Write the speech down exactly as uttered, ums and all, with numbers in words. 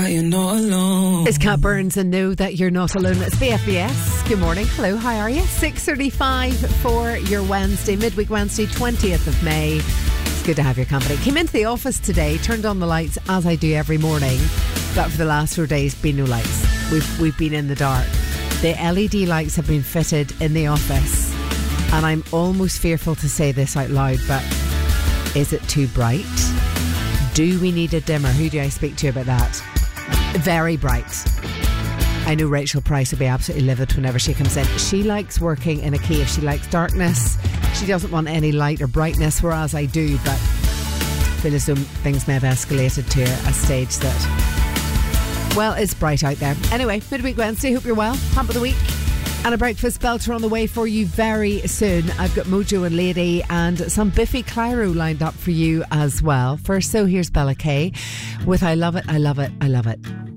that you're not alone. It's Cat Burns and Know That You're Not Alone. It's B F B S. Good morning. Hello, how are you? six thirty-five for your Wednesday, midweek Wednesday, twentieth of May. It's good to have your company. Came into the office today, turned on the lights as I do every morning, but for the last four days, been no lights. We've, we've been in the dark. The L E D lights have been fitted in the office, and I'm almost fearful to say this out loud, but is it too bright? Do we need a dimmer? Who do I speak to about that? Very bright. I know Rachel Price will be absolutely livid whenever she comes in. She likes working in a cave. She likes darkness. She doesn't want any light or brightness, whereas I do, but I feel as though things may have escalated to a stage that, well, it's bright out there. Anyway, midweek Wednesday. Hope you're well. Hump of the week. And a breakfast belter on the way for you very soon. I've got Mojo and Lady and some Biffy Clyro lined up for you as well. First, so here's Bella Kay with I Love It, I Love It, I Love It.